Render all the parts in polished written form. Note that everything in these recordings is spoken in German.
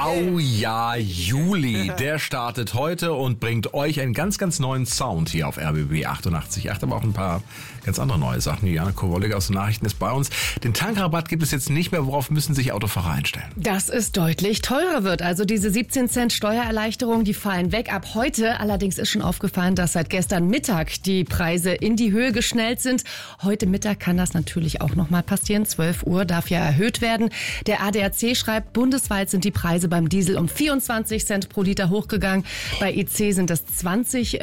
Oh ja, Juli, der startet heute und bringt euch einen ganz, ganz neuen Sound hier auf RBB 88.8, aber auch ein paar ganz andere neue Sachen. Juliane Kowolek aus den Nachrichten ist bei uns. Den Tankrabatt gibt es jetzt nicht mehr. Worauf müssen sich Autofahrer einstellen? Dass es deutlich teurer wird. Also diese 17 Cent Steuererleichterung, die fallen weg ab heute. Allerdings ist schon aufgefallen, dass seit gestern Mittag die Preise in die Höhe geschnellt sind. Heute Mittag kann das natürlich auch noch mal passieren. 12 Uhr darf ja erhöht werden. Der ADAC schreibt, bundesweit sind die Preise beim Diesel um 24 Cent pro Liter hochgegangen. Bei EC sind es 20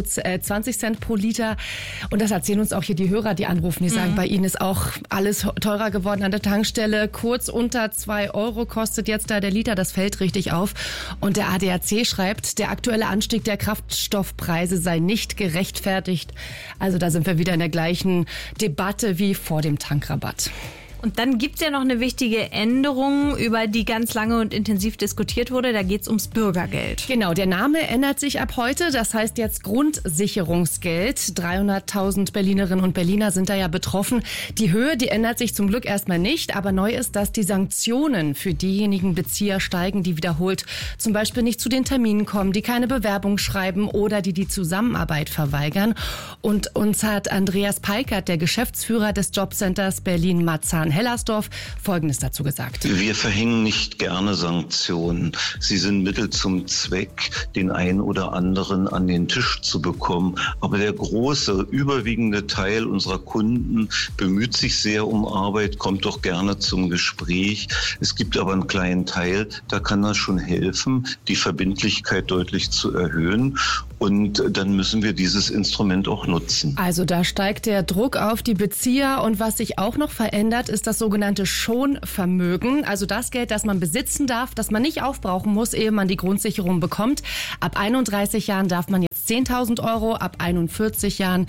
Cent pro Liter. Und das erzählen uns auch hier die Hörer, die anrufen. Die sagen, bei ihnen ist auch alles teurer geworden an der Tankstelle. Kurz unter 2 Euro kostet jetzt da der Liter. Das fällt richtig auf. Und der ADAC schreibt, der aktuelle Anstieg der Kraftstoffpreise sei nicht gerechtfertigt. Also da sind wir wieder in der gleichen Debatte wie vor dem Tankrabatt. Und dann gibt's ja noch eine wichtige Änderung, über die ganz lange und intensiv diskutiert wurde. Da geht's ums Bürgergeld. Genau, der Name ändert sich ab heute. Das heißt jetzt Grundsicherungsgeld. 300.000 Berlinerinnen und Berliner sind da ja betroffen. Die Höhe, die ändert sich zum Glück erstmal nicht. Aber neu ist, dass die Sanktionen für diejenigen Bezieher steigen, die wiederholt zum Beispiel nicht zu den Terminen kommen, die keine Bewerbung schreiben oder die Zusammenarbeit verweigern. Und uns hat Andreas Peikert, der Geschäftsführer des Jobcenters Berlin-Marzahn-Hellersdorf, Folgendes dazu gesagt. Wir verhängen nicht gerne Sanktionen. Sie sind Mittel zum Zweck, den einen oder anderen an den Tisch zu bekommen. Aber der große, überwiegende Teil unserer Kunden bemüht sich sehr um Arbeit, kommt doch gerne zum Gespräch. Es gibt aber einen kleinen Teil, da kann das schon helfen, die Verbindlichkeit deutlich zu erhöhen. Und dann müssen wir dieses Instrument auch nutzen. Also da steigt der Druck auf die Bezieher. Und was sich auch noch verändert, ist das sogenannte Schonvermögen. Also das Geld, das man besitzen darf, das man nicht aufbrauchen muss, ehe man die Grundsicherung bekommt. Ab 31 Jahren darf man jetzt 10.000 Euro, ab 41 Jahren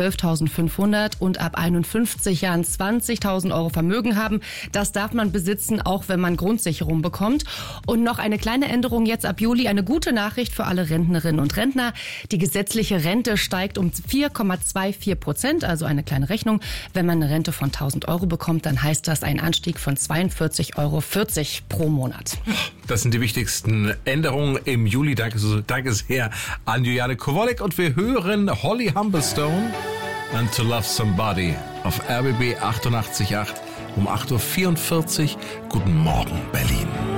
12.500 und ab 51 Jahren 20.000 Euro Vermögen haben. Das darf man besitzen, auch wenn man Grundsicherung bekommt. Und noch eine kleine Änderung jetzt ab Juli, eine gute Nachricht für alle Rentnerinnen und Rentner. Die gesetzliche Rente steigt um 4,24%, also eine kleine Rechnung. Wenn man eine Rente von 1.000 Euro bekommt, dann heißt das ein Anstieg von 42,40 Euro pro Monat. Das sind die wichtigsten Änderungen im Juli. Danke sehr an Juliane Kowolek. Und wir hören Holly Humberstone and To Love Somebody auf RBB 88.8 um 8.44 Uhr. Guten Morgen, Berlin.